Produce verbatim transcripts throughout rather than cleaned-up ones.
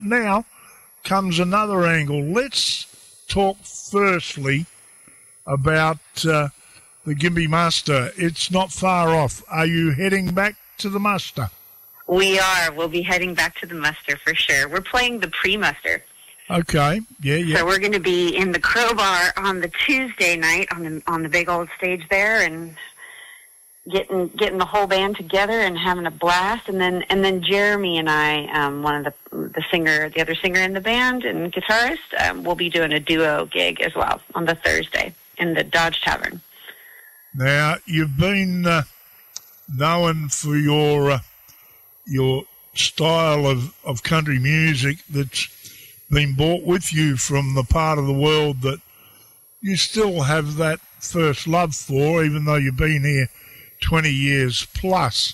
now comes another angle. Let's talk firstly about uh, the Gympie Muster. It's not far off. Are you heading back to the muster? We are. We'll be heading back to the muster for sure. We're playing the pre-muster. Okay. Yeah, yeah. So we're going to be in the Crowbar on the Tuesday night on the on the big old stage there, and getting getting the whole band together and having a blast. And then and then Jeremy and I, um, one of the the singer, the other singer in the band and guitarist, um, will be doing a duo gig as well on the Thursday in the Dodge Tavern. Now you've been uh, known for your uh, your style of, of country music that's been brought with you from the part of the world that you still have that first love for, even though you've been here twenty years plus.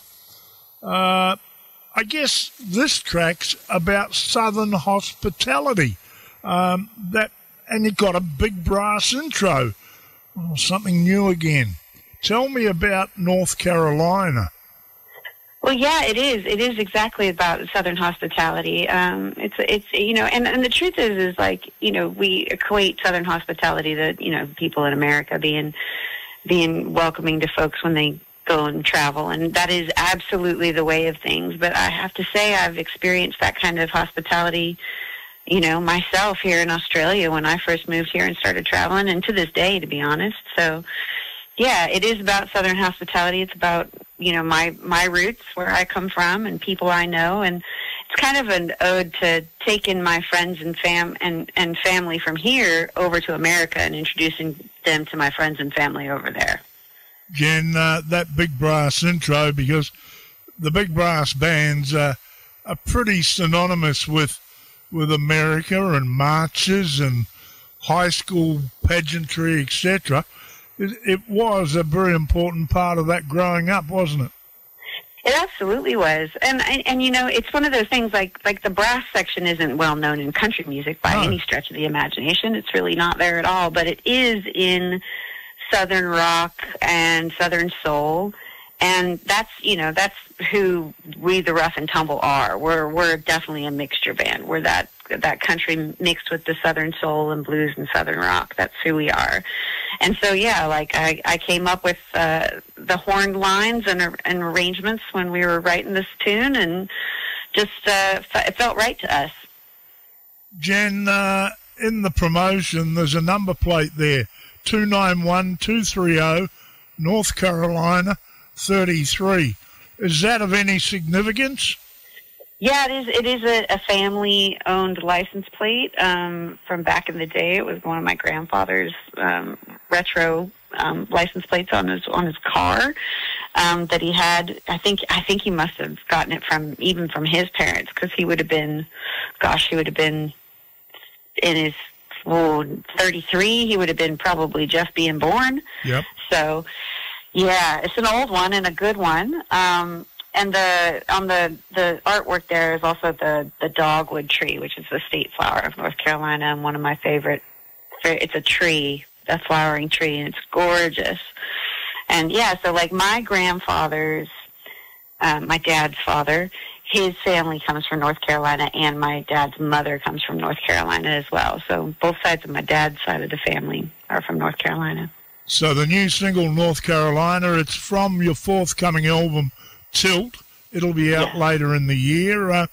Uh, I guess this track's about Southern hospitality. Um, that, and it got a big brass intro. Oh, something new again. Tell me about North Carolina. Well, yeah, it is. It is exactly about Southern hospitality. Um, it's, it's, you know, and, and the truth is, is like, you know, we equate Southern hospitality to, you know, people in America being, being welcoming to folks when they go and travel. And that is absolutely the way of things. But I have to say, I've experienced that kind of hospitality, you know, myself here in Australia when I first moved here and started traveling, and to this day, to be honest. So, yeah, it is about Southern hospitality. It's about, you know, my, my roots, where I come from, and people I know. And it's kind of an ode to taking my friends and fam and, and family from here over to America and introducing them to my friends and family over there. Jen, uh, that big brass intro, because the big brass bands uh, are pretty synonymous with with America and marches and high school pageantry, et cetera. It, it was a very important part of that growing up, wasn't it? It absolutely was. And, and, and you know, it's one of those things like, like the brass section isn't well known in country music by no. any stretch of the imagination. It's really not there at all, but it is in Southern rock and Southern soul. And that's, you know, that's who we, the Rough and Tumble, are. We're, we're definitely a mixture band. We're that, that country mixed with the Southern soul and blues and Southern rock. That's who we are. And so, yeah, like I, I came up with uh, the horned lines and, and arrangements when we were writing this tune, and just uh, it felt right to us. Jen, uh, in the promotion, there's a number plate there, two nine one two three zero, North Carolina thirty-three. Is that of any significance? Yeah, it is. It is a, a family-owned license plate um, from back in the day. It was one of my grandfather's um, retro um, license plates on his on his car um, that he had. I think I think he must have gotten it from even from his parents, because he would have been, gosh, he would have been in his oh, thirty-three. He would have been probably just being born. Yep. So, yeah, it's an old one and a good one. Um, And the on the, the artwork there is also the, the dogwood tree, which is the state flower of North Carolina, and one of my favorite. It's a tree, a flowering tree, and it's gorgeous. And yeah, so like my grandfather's, um, my dad's father, his family comes from North Carolina, and my dad's mother comes from North Carolina as well. So both sides of my dad's side of the family are from North Carolina. So the new single, North Carolina, it's from your forthcoming album, Tilt. It'll be out yeah. later in the year. Uh,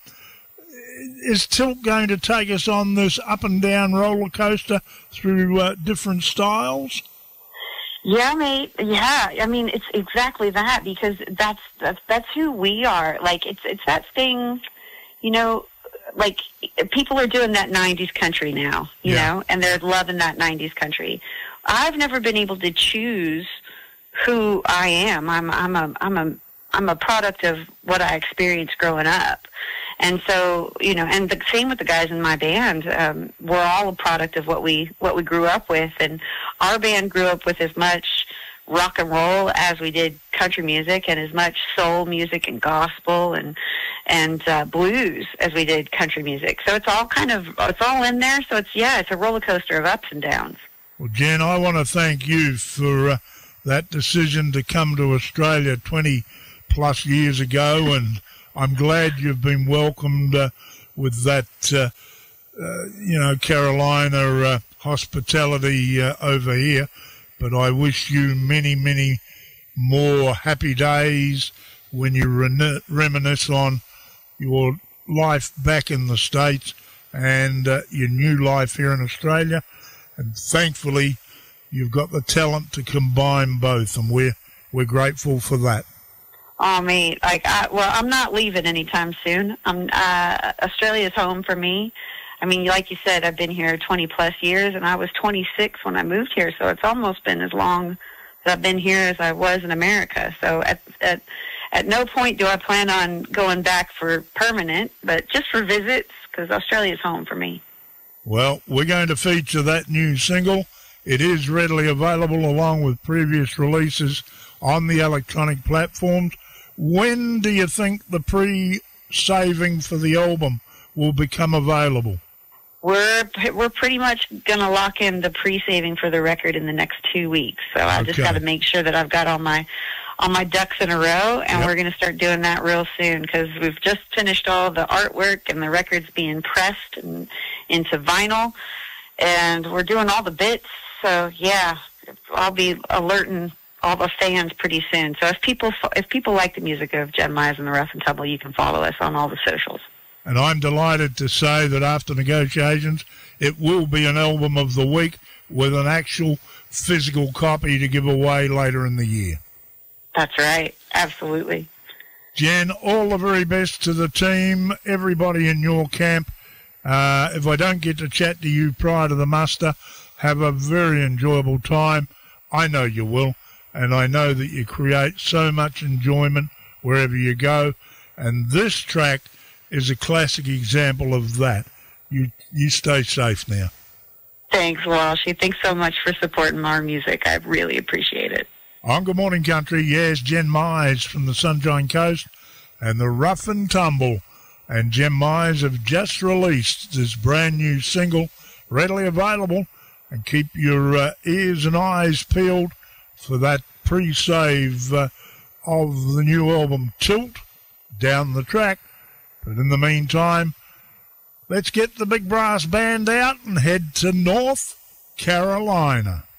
is Tilt going to take us on this up and down roller coaster through uh, different styles? Yeah, mate. Yeah, I mean, it's exactly that, because that's that's that's who we are. Like, it's it's that thing, you know. Like, people are doing that nineties country now, you yeah. know, and they're loving that nineties country. I've never been able to choose who I am. I'm I'm a I'm a I'm a product of what I experienced growing up. And so, you know, and the same with the guys in my band. Um, we're all a product of what we what we grew up with. And our band grew up with as much rock and roll as we did country music, and as much soul music and gospel and and uh, blues as we did country music. So it's all kind of, it's all in there. So it's, yeah, it's a roller coaster of ups and downs. Well, Jen, I want to thank you for uh, that decision to come to Australia twenty plus years ago, and I'm glad you've been welcomed uh, with that, uh, uh, you know, Carolina uh, hospitality uh, over here. But I wish you many, many more happy days when you rene- reminisce on your life back in the States and uh, your new life here in Australia. And thankfully, you've got the talent to combine both, and we're we're grateful for that. Oh, mate, like, I, well, I'm not leaving anytime soon. I'm uh, Australia's home for me. I mean, like you said, I've been here twenty plus years, and I was twenty-six when I moved here, so it's almost been as long as I've been here as I was in America. So at at at no point do I plan on going back for permanent, but just for visits, because Australia's home for me. Well, we're going to feature that new single. It is readily available along with previous releases on the electronic platforms. When do you think the pre-saving for the album will become available? We're we're pretty much going to lock in the pre-saving for the record in the next two weeks. So I Okay. just got to make sure that I've got all my all my ducks in a row, and Yep. we're going to start doing that real soon because we've just finished all the artwork and the record's being pressed and into vinyl, and we're doing all the bits. So yeah, I'll be alerting all the fans pretty soon. So if people if people like the music of Jen Mize and the Rough and Tumble, you can follow us on all the socials. And I'm delighted to say that after negotiations, it will be an album of the week with an actual physical copy to give away later in the year. That's right. Absolutely. Jen, all the very best to the team, everybody in your camp. Uh, if I don't get to chat to you prior to the muster, have a very enjoyable time. I know you will, and I know that you create so much enjoyment wherever you go. And this track is a classic example of that. You you stay safe now. Thanks, Walshy. Thanks so much for supporting our music. I really appreciate it. On Good Morning Country, yes, Jen Mize from the Sunshine Coast and the Rough and Tumble. And Jen Mize have just released this brand new single, readily available. And keep your uh, ears and eyes peeled for that pre-save uh, of the new album Tilt down the track. But in the meantime, let's get the big brass band out and head to North Carolina.